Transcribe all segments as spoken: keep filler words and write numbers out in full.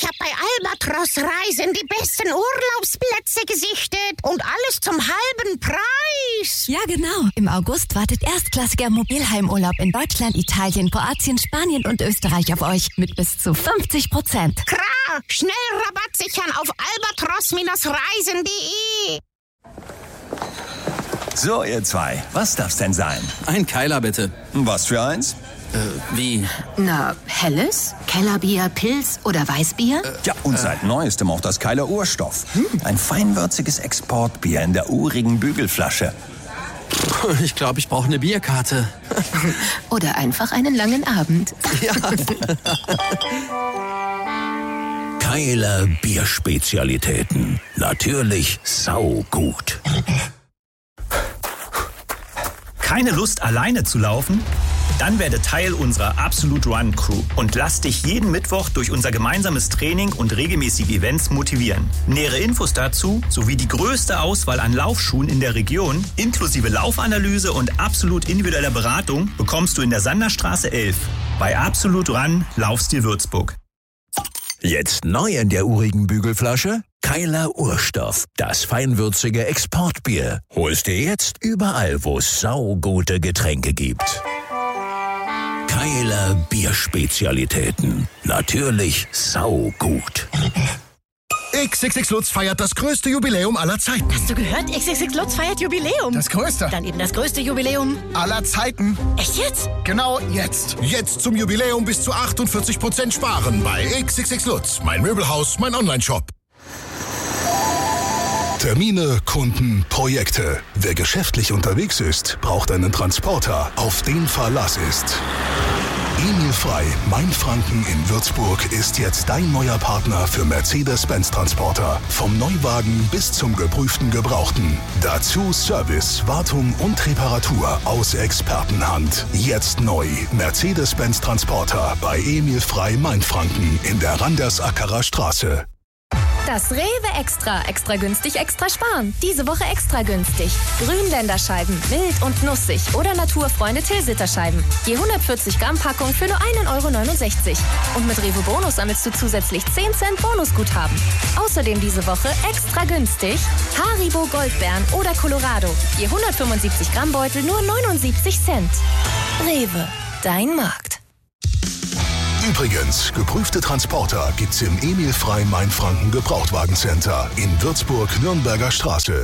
Ich habe bei Albatros Reisen die besten Urlaubsplätze gesichtet und alles zum halben Preis. Ja, genau. Im August wartet erstklassiger Mobilheimurlaub in Deutschland, Italien, Kroatien, Spanien und Österreich auf euch mit bis zu fünfzig Prozent. Klar, schnell Rabatt sichern auf albatros Reisen punkt de. So, ihr zwei, was darf's denn sein? Ein Keiler, bitte. Was für eins? Äh, wie? Na, helles, Kellerbier, Pils oder Weißbier? Äh, ja, und äh. seit neuestem auch das Keiler Urstoff. Hm? Ein feinwürziges Exportbier in der urigen Bügelflasche. Ich glaube, ich brauche eine Bierkarte. Oder einfach einen langen Abend. Ja. Keiler Bierspezialitäten. Natürlich saugut. Keine Lust, alleine zu laufen? Dann werde Teil unserer Absolute Run Crew und lass dich jeden Mittwoch durch unser gemeinsames Training und regelmäßige Events motivieren. Nähere Infos dazu sowie die größte Auswahl an Laufschuhen in der Region, inklusive Laufanalyse und absolut individueller Beratung, bekommst du in der Sanderstraße elf. Bei Absolute Run Laufstil Würzburg. Jetzt neu in der urigen Bügelflasche? Keiler Urstoff, das feinwürzige Exportbier. Holst dir jetzt überall, wo es saugute Getränke gibt. Keiler Bierspezialitäten. Natürlich saugut. X X X Lutz feiert das größte Jubiläum aller Zeiten. Hast du gehört? X X X Lutz feiert Jubiläum. Das größte? Dann eben das größte Jubiläum aller Zeiten. Echt jetzt? Genau jetzt. Jetzt zum Jubiläum bis zu achtundvierzig Prozent sparen bei X X X Lutz. Mein Möbelhaus, mein Online-Shop. Termine, Kunden, Projekte. Wer geschäftlich unterwegs ist, braucht einen Transporter, auf den Verlass ist. Emil Frei, Mainfranken in Würzburg, ist jetzt dein neuer Partner für Mercedes-Benz-Transporter. Vom Neuwagen bis zum geprüften Gebrauchten. Dazu Service, Wartung und Reparatur aus Expertenhand. Jetzt neu. Mercedes-Benz-Transporter bei Emil Frei, Mainfranken in der Randersackerer Straße. Das Rewe Extra. Extra günstig, extra sparen. Diese Woche extra günstig. Grünländerscheiben, mild und nussig oder Naturfreunde Tilsiter-Scheiben. Je hundertvierzig Gramm Packung für nur ein Euro neunundsechzig. Und mit Rewe Bonus sammelst du zusätzlich zehn Cent Bonusguthaben. Außerdem diese Woche extra günstig Haribo Goldbeeren oder Colorado. Je hundertfünfundsiebzig Gramm Beutel nur neunundsiebzig Cent. Rewe, dein Markt. Übrigens, geprüfte Transporter gibt's im Emil Frei Mainfranken Gebrauchtwagencenter in Würzburg-Nürnberger Straße.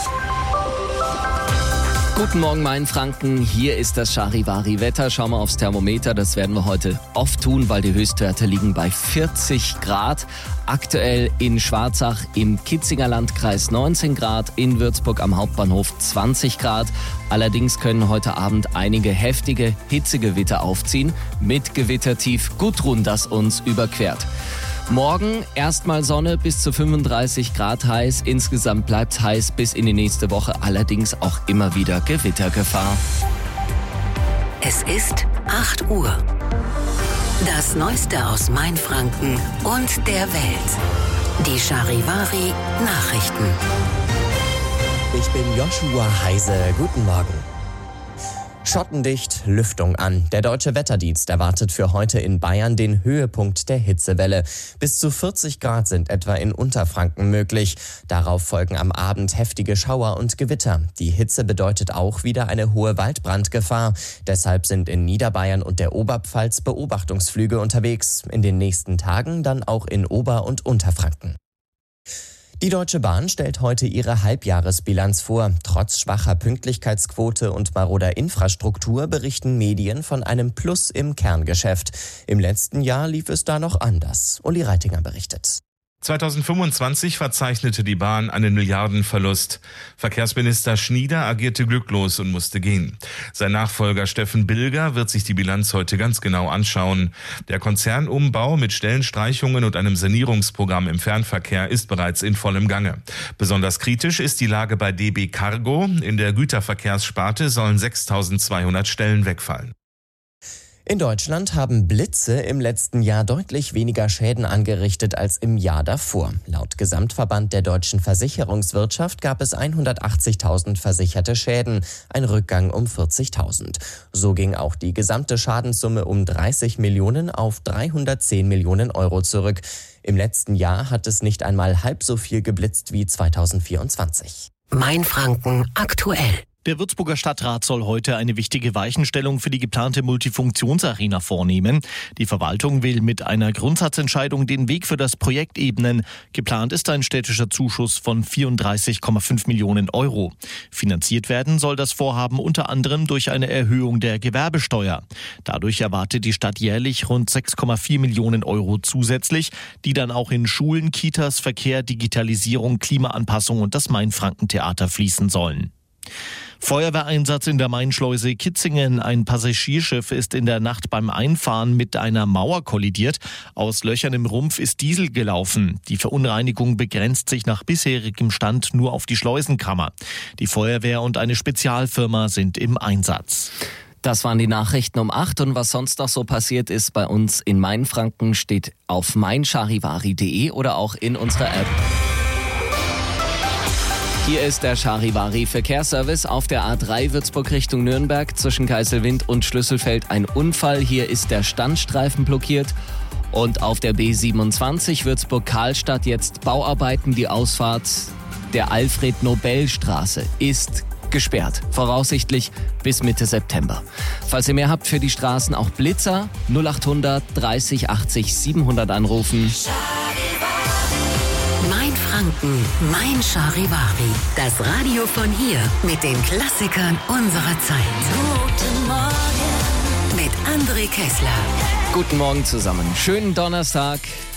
Guten Morgen, Mainfranken. Hier ist das Charivari-Wetter. Schauen wir aufs Thermometer. Das werden wir heute oft tun, weil die Höchstwerte liegen bei vierzig Grad. Aktuell in Schwarzach im Kitzinger Landkreis neunzehn Grad, in Würzburg am Hauptbahnhof zwanzig Grad. Allerdings können heute Abend einige heftige Hitzegewitter aufziehen mit Gewittertief Gudrun, das uns überquert. Morgen erstmal Sonne, bis zu fünfunddreißig Grad heiß. Insgesamt bleibt's heiß bis in die nächste Woche, allerdings auch immer wieder Gewittergefahr. Es ist acht Uhr. Das Neueste aus Mainfranken und der Welt. Die Charivari Nachrichten. Ich bin Joshua Heise. Guten Morgen. Schottendicht, Lüftung an. Der Deutsche Wetterdienst erwartet für heute in Bayern den Höhepunkt der Hitzewelle. Bis zu vierzig Grad sind etwa in Unterfranken möglich. Darauf folgen am Abend heftige Schauer und Gewitter. Die Hitze bedeutet auch wieder eine hohe Waldbrandgefahr. Deshalb sind in Niederbayern und der Oberpfalz Beobachtungsflüge unterwegs. In den nächsten Tagen dann auch in Ober- und Unterfranken. Die Deutsche Bahn stellt heute ihre Halbjahresbilanz vor. Trotz schwacher Pünktlichkeitsquote und maroder Infrastruktur berichten Medien von einem Plus im Kerngeschäft. Im letzten Jahr lief es da noch anders. Uli Reitinger berichtet. zweitausendfünfundzwanzig verzeichnete die Bahn einen Milliardenverlust. Verkehrsminister Schnieder agierte glücklos und musste gehen. Sein Nachfolger Steffen Bilger wird sich die Bilanz heute ganz genau anschauen. Der Konzernumbau mit Stellenstreichungen und einem Sanierungsprogramm im Fernverkehr ist bereits in vollem Gange. Besonders kritisch ist die Lage bei D B Cargo. In der Güterverkehrssparte sollen sechstausendzweihundert Stellen wegfallen. In Deutschland haben Blitze im letzten Jahr deutlich weniger Schäden angerichtet als im Jahr davor. Laut Gesamtverband der deutschen Versicherungswirtschaft gab es hundertachtzigtausend versicherte Schäden, ein Rückgang um vierzigtausend. So ging auch die gesamte Schadenssumme um dreißig Millionen auf dreihundertzehn Millionen Euro zurück. Im letzten Jahr hat es nicht einmal halb so viel geblitzt wie zweitausendvierundzwanzig. Mainfranken aktuell. Der Würzburger Stadtrat soll heute eine wichtige Weichenstellung für die geplante Multifunktionsarena vornehmen. Die Verwaltung will mit einer Grundsatzentscheidung den Weg für das Projekt ebnen. Geplant ist ein städtischer Zuschuss von vierunddreißig Komma fünf Millionen Euro. Finanziert werden soll das Vorhaben unter anderem durch eine Erhöhung der Gewerbesteuer. Dadurch erwartet die Stadt jährlich rund sechs Komma vier Millionen Euro zusätzlich, die dann auch in Schulen, Kitas, Verkehr, Digitalisierung, Klimaanpassung und das Mainfranken-Theater fließen sollen. Feuerwehreinsatz in der Mainschleuse Kitzingen. Ein Passagierschiff ist in der Nacht beim Einfahren mit einer Mauer kollidiert. Aus Löchern im Rumpf ist Diesel gelaufen. Die Verunreinigung begrenzt sich nach bisherigem Stand nur auf die Schleusenkammer. Die Feuerwehr und eine Spezialfirma sind im Einsatz. Das waren die Nachrichten um acht und was sonst noch so passiert ist bei uns in Mainfranken steht auf mein charivari punkt de oder auch in unserer App. Hier ist der Charivari-Verkehrsservice auf der A drei Würzburg Richtung Nürnberg zwischen Keiselwind und Schlüsselfeld ein Unfall. Hier ist der Standstreifen blockiert. Und auf der B siebenundzwanzig Würzburg-Karlstadt jetzt Bauarbeiten. Die Ausfahrt der Alfred-Nobel-Straße ist gesperrt, voraussichtlich bis Mitte September. Falls ihr mehr habt für die Straßen, auch Blitzer, null achthundert dreißig achtzig siebenhundert anrufen. Mainfranken, mein Charivari. Das Radio von hier mit den Klassikern unserer Zeit. Guten Morgen mit André Kessler. Guten Morgen zusammen. Schönen Donnerstag.